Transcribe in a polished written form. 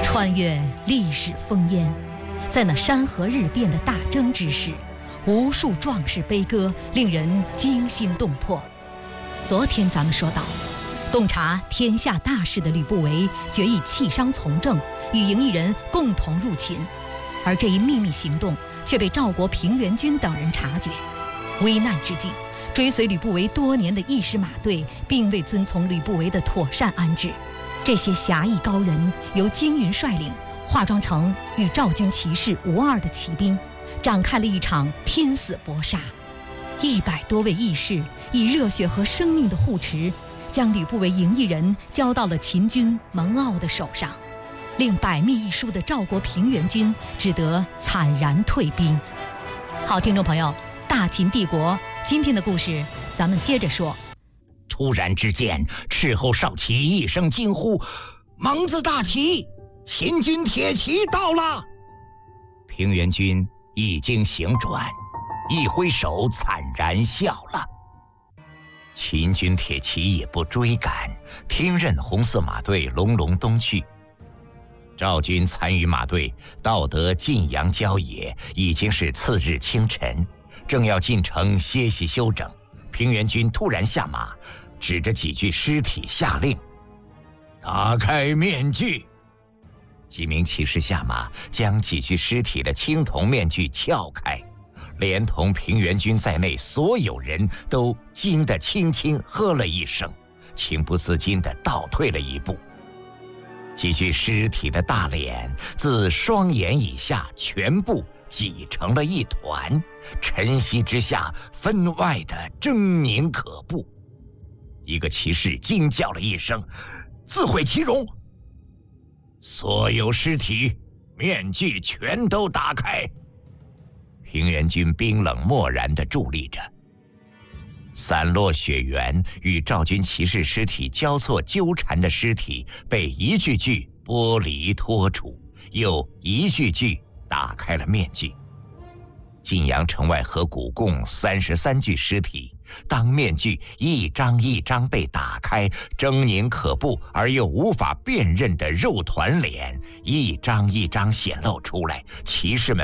穿越历史烽烟，在那山河日变的大争之时，无数壮士悲歌，令人惊心动魄。昨天咱们说到，洞察天下大势的吕不韦决意弃商从政，与营邑人共同入秦，而这一秘密行动却被赵国平原君等人察觉。危难之际，追随吕不韦多年的义士马队并未遵从吕不韦的妥善安置，这些侠义高人由金云率领，化妆成与赵军骑士无二的骑兵，展开了一场拼死搏杀。100多位义士以热血和生命的护持，将吕不韦营邑人交到了秦军蒙骜的手上，令百密一疏的赵国平原君只得惨然退兵。好，听众朋友，大秦帝国今天的故事咱们接着说。 突然之间，斥候少奇一声惊呼：“蒙自大齐，秦军铁骑到了！”平原君一经醒转，一挥手惨然笑了。秦军铁骑也不追赶，听任红色马队隆隆东去。赵军参与马队到得晋阳郊野，已经是次日清晨，正要进城歇息休整，平原君突然下马，指着几具尸体下令：“打开面具！”几名骑士下马，将几具尸体的青铜面具撬开，连同平原君在内所有人都惊得轻轻喝了一声，情不自禁地倒退了一步。几具尸体的大脸自双眼以下全部挤成了一团，晨曦之下分外的狰狞可怖。一个骑士惊叫了一声：“自毁其容！”所有尸体面具全都打开。平原君冰冷漠然地伫立着，散落血源与赵军骑士尸体交错纠缠的尸体被一具具剥离脱除，又一具具打开了面具。晋阳城外河谷共33具尸体，当面具一张一张被打开，狰狞可怖而又无法辨认的肉团脸一张一张显露出来，骑士们